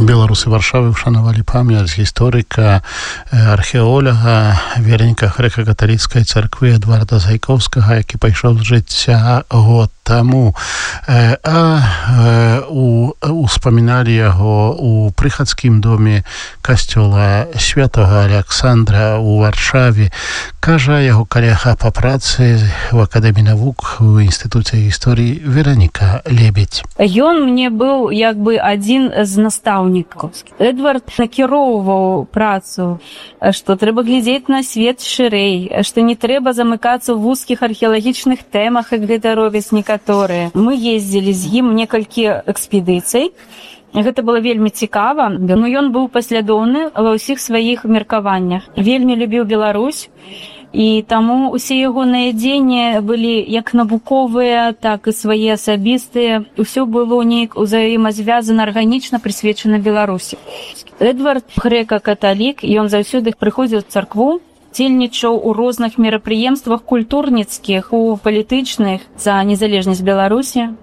Беларусы Варшавы вшанавалі памяць гісторыка, археолага, верніка грэка-каталіцкай царквы Эдварда Зайковскага, які пайшоў з жыцця год таму. Успаміналі яго у прыхадскім доме касцёла святага Александра ў Варшаве. Кажа яго калега па працы в Акадэміі навук у Інстытуце гісторыі Вераніка Лебедь. Ён мне быў як бы адзін з настаўнікаў. Эдвард накіроўваў працу, што трэба глядзець на свет шырэй, што не трэба замыкацца ў вузкіх археалагічных тэмах, як гэта робяць некаторыя. Мы ездзілі з ім некалькі экспедыцый. Гэта было вельмі цікава, но ён быў паслядоўны ва ўсіх сваіх меркаваннях. Вельмі любіў Беларусь, і таму усе ягоныя дзеянні былі як навуковыя, так і свае асабістыя. Усё было неяк узаемазвязана, арганічна прысвечана Беларусі. Эдвард грэка-каталік, ён заўсёды прыходзіў у царкву, дзельнічаў у розных мерапрыемствах культурніцкіх, у палітычных за незалежнасць Беларусі.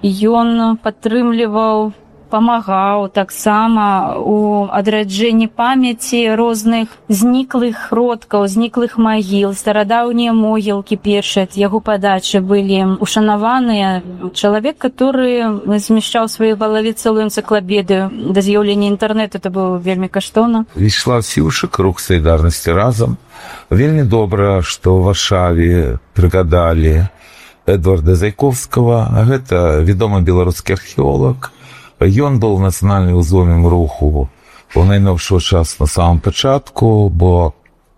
Ён падтрымліваў, памагаў таксама у адраджэнні памяці розных зніклых родкаў, зніклых магіл. Старадаўнія могілкі першыя ад яго падачы былі ушанаваныя. Чалавек, который змяшчаў у сваёй галаве цэлую энцыклапедыю. Да з'яўлення інтэрнэту это было вельмі каштоўна. Вячеслав Сіўшык, рух салідарнасці разам. Вельмі добра, што ў Варшаве прыгадалі Эдварда Зайковскага. Гэта вядомы беларускі археолог. Ён быў нацыянальным узломем руху у найноўшы час на самом пачатку, бо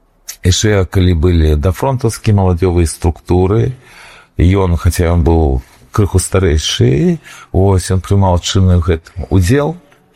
яшчэ калі былі дафронтаўскія маладзёвыя структуры, ён, хаця ён быў крыху старэйшы, ён прымаў чынны гэтым удзел,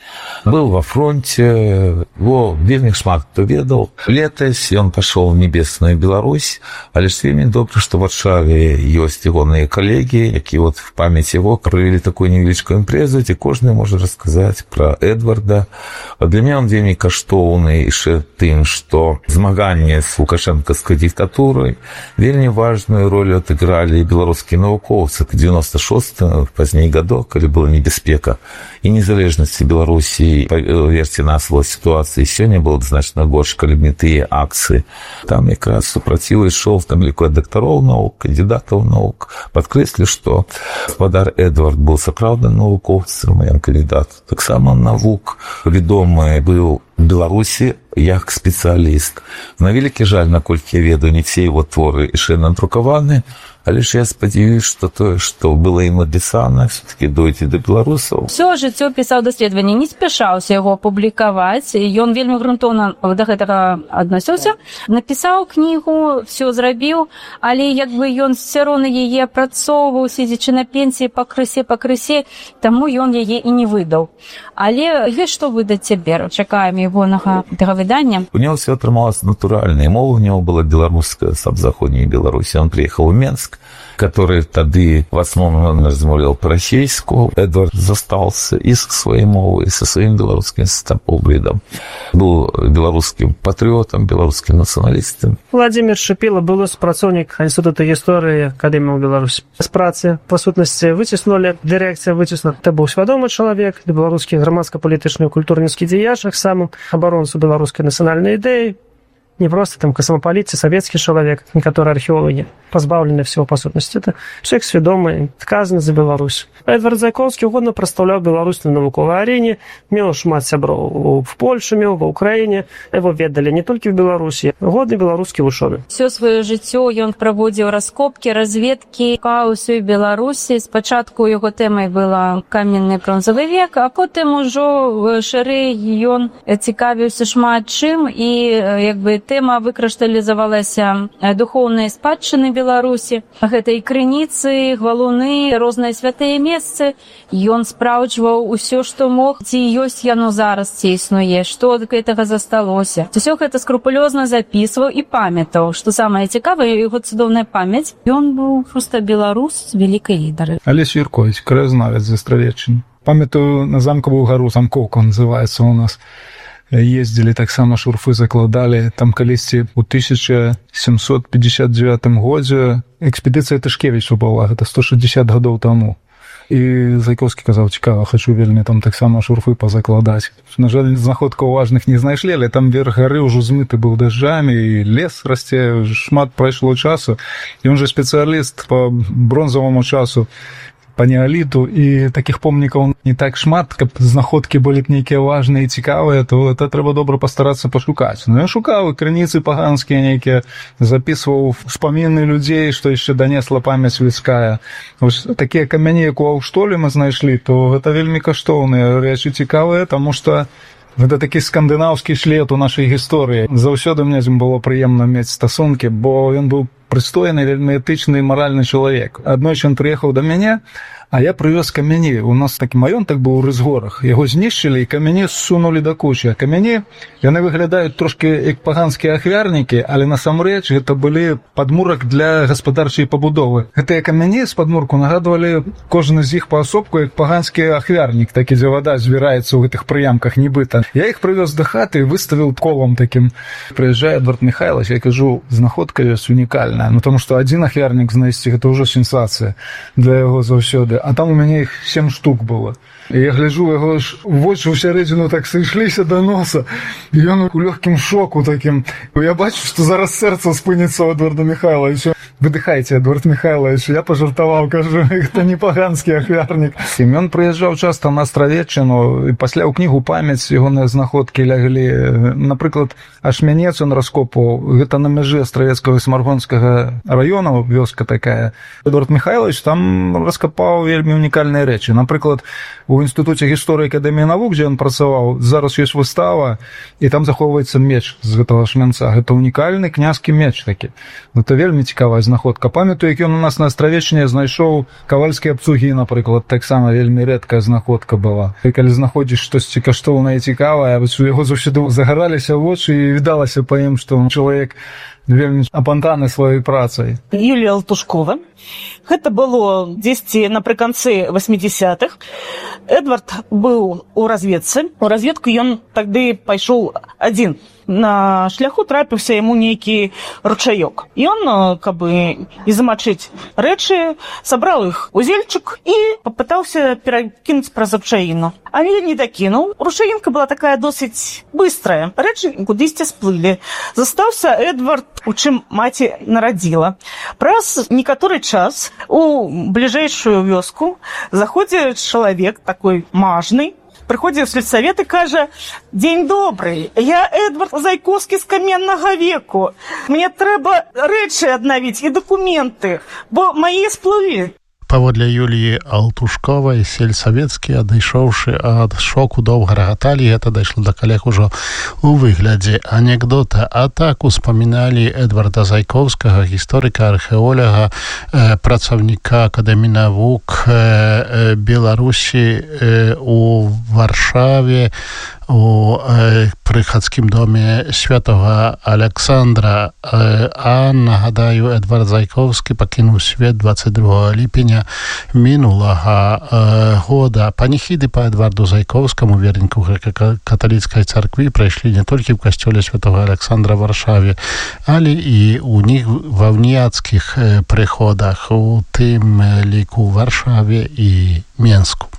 быў ва фронте, вельмі шмат хто ведаў. Летась ён пашоў у небесную Беларусь, але ж вельмі добра, што ў Варшаве ёсць ягоныя калегі, якія в памяць яго правялі такую невялічкую імпрэзу, дзе кожны можа расказаць пра Эдварда. Для мяне ён вельмі каштоўны яшчэ тым, што змаганне з лукашэнкаўскай дыктатурай вельмі важную ролю адыгралі беларускія навукоўцы. 96-х, пазней гадоў, калі была небяспека і незалежнасці Беларусі, паверце нас, сітуацыі сёння было значна горш, калі б не тыя акцыі. Там якраз супраціў ішоў там ліку дактароў навук, кандыдатаў навук. Падкрэслю, што гаспадар Эдвард быў сапраўдным навукоўцам, ён кандыдат таксама навук. Вядомы быў у Беларусі як спецыяліст. На вялікі жаль, наколькі я ведаю, не все его творы яшчэ надрукаваны, але ж я спадзяюсь, што тое, што было ім напісана, все-таки дойдзе да беларусаў. Всё жыццё пісаў даследаванні, не спяшаўся яго публікаваць. Ён вельмі грунтоўна да гэтага адносіўся. Напісаў кнігу, всё зрабіў, але як бы ён все роўна яе апрацоўваў, седзячы на пенсіі пакрысе, таму ён яе і не выдаў. Але ёсць што выдаць цяпер. Чакаем ягонага выдання. У него все атрымалася натуральна, і мова у него была беларуская, саб заходняй Беларусі. Он приехал в Менск, который тады в основном размаўлял по-расейску. Эдвард застался и со своей мовой, и со своим беларускім поглядом. Был беларускім патрыотам, беларускім нацыяналістам. Владимир Шипило был супрацоўнік Інстытута гісторыі Акадэміі Беларусі. З працы, па сутнасці, выціснули, дырэкцыя выціснула. Это быў свядомы чалавек, беларускі грамадска-палітычны культурніцкі дзеяч, самым абаронцу беларускай нацыянальнай ідэі. Не просто там космополит, советский человек, некоторые археологи, позбавлены всего по сутности. Это человек сведомый, отказаны за Беларусь. Эдвард Зайковский угодно представлял Беларусь на навуковой арене, мел шмат сяброў в Польше, мел в Украине. Его ведали не только в Беларуси, годны беларускі вучоны. Все свое жыццё ён праводзіў раскопкі, разведкі па ўсёй Беларусі. Спачатку яго тэмай была каменны бронзавы век, а потым ужо шырэй ён цікавіўся шмат чым, і як бы тэма выкрашталізавалася духоўнай спадчыны Беларусі. Гэта і крыніцы, гвалуны, розныя святыя месцы. Ён спраўджваў усё, што мог, ці ёсць яно зараз, ці існуе, што ад гэтага засталося. Усё гэта скрупулёзна запісваў і памятаў. Што самае цікавае, яго цудоўная памяць. Ён быў проста беларус з вялікай лідары. Алесь Юркович, краёзнавец з Астравеччыны. Памятаю, на замкавую гару, Замковка называецца у нас. Ездзілі, таксама шурфы закладалі. Там калісьці ў 1759 годзе экспедыцыя Тышкевічу была, гэта 160 гадоў таму. І Зайковскі казаў, цікава, хачу вельмі там таксама шурфы пазакладаць. На жаль, знаходкаў важных не знайшлі, але там верх гары ўжо змыты быў дажджамі, і лес расце, шмат прайшло часу. Ён жа спецыяліст па бронзаваму часу, па неаліту, і такіх помнікаў не так шмат, каб знаходкі былі б нейкія важныя і цікавыя, то это трэба добра пастарацца пашукаць. Ну, я шукаў крыніцы паганскія нейкія, запісваў успаміны людзей, што яшчэ данесла памяць людская. Вось такія камяні, як у Аўштоле мы знайшлі, то гэта вельмі каштоўныя рэчы, цікавыя, таму што гэта такі скандынаўскі шлед у нашай гісторыі. Заўсёды мне з ім было прыемна мець стасункі, бо ён быў прыстойны, вельмі этычны і маральны чалавек. Аднойчы ён прыехаў да мяне, а я прывёз камяні. У нас такі маёнтак быў у Рызгорах. Яго знішчылі, і камяні ссунулі да кучы. А камяні, яны выглядаюць трошкі як паганскія ахвярнікі, але насамрэч гэта былі падмурак для гаспадарчай пабудовы. Гэтыя камяні з падмурку нагадвалі кожны з іх паасобку як паганскі ахвярнік, такі, дзе вада збіраецца ў гэтых прыямках нібыта. Я іх прывёз да хаты і выставіў колам такім. Прыязджае Эдвард Михайлович, я кажу, знаходка ёсць унікальная. Ну, тому што адзін ахвярнік знайсці, гэта ўжо сенсацыя для яго заўсёды. А там у мяне іх 7 штук было. І я гляджу, яго ж вочы ў сярэдзіну так сышліся да носа. І ён у лёгкім шоку такім. Я бачу, што зараз сэрца спыніцца ў Эдварда Михайловича. Выдыхайце, Эдвард Михайлович. Я пажартаваў, кажу, гэта не паганскі ахвярнік. Ён прыязджаў часта на Астравеччыну, і пасля ў кнігу «Памяць» ягоныя знаходкі ляглі. Напрыклад, Ашмянец ён раскопаў. Гэта на мяжы Астравецкага і Смаргонскага раёнаў, вёска такая. Эдвард Михайлович там раскапаў вельмі унікальныя рэчы. Напрыклад, у інстытуце гісторыі Акадэміі навук, дзе ён працаваў, зараз ёсць выстава, і там захоўваецца меч з гэтага Ашмянца. Гэта унікальны князькі меч такі. Гэта вельмі цікавая знаходка. Памятаю, як ён у нас на Астравеччыне знайшоў кавальскія абцугі, напрыклад, таксама вельмі рэдкая знаходка была. І калі знаходзіш штосьці каштоўнае і цікавае, у яго заўсёды загараліся вочы і відалася па ім, што чалавек вельмі апантаны сваёй працай. Юлія Алтушкова. Гэта было дзесьці напрыканцы 80-х. Эдвард быў у разведцы. У разведку ён тады пайшоў адзін. На шляху трапіўся яму нейкі ручаёк. Ён, каб не замачыць рэчы, сабраў іх у зельчык і папытаўся перакінуць праз ручаіну. Але не дакінуў. Ручаінка была такая досыць быстрая. Рэчы кудысьці сплылі. Застаўся Эдвард, у чым маці нарадзіла. Праз некаторы час у бліжэйшую вёску заходзіць чалавек такой мажны, прыходзіў сельсавет і кажа: «Дзень добрый, я Эдвард Зайковскі з каменнага веку. Мне трэба рэчы аднавіць і дакументы, бо мае сплылі». Паводле Юліі Алтушковай, сельсавецкі, адышоўшы ад шоку, доўга рагаталі, гэта дайшло да калег ужо у выглядзе анекдота. А так успаміналі Эдварда Зайковскага, гісторыка, археолага, працаўніка Акадэміі навук Беларусі у Варшаве, у прыхадскім доме святого Александра. А нагадаю, Эдвард Зайковскі пакінуў свет 22 ліпеня мінулага года. Паніхіды па Эдварду Зайковскаму, верніку грэка-каталіцкай царквы, прайшлі не толькі ў касцёле святого Александра в Варшаве, але і ў них ва ўніяцкіх прыходах, у тым ліку ў Варшаве і Менску.